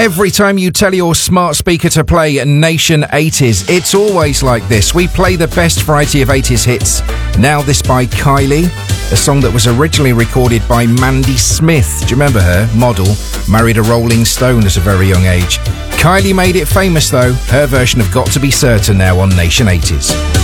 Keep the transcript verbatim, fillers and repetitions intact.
Every time you tell your smart speaker to play Nation eighties, it's always like this. We play the best variety of eighties hits. Now this by Kylie, a song that was originally recorded by Mandy Smith. Do you remember her? Model, married a Rolling Stone at a very young age. Kylie made it famous though. Her version of Got to Be Certain now on Nation eighties.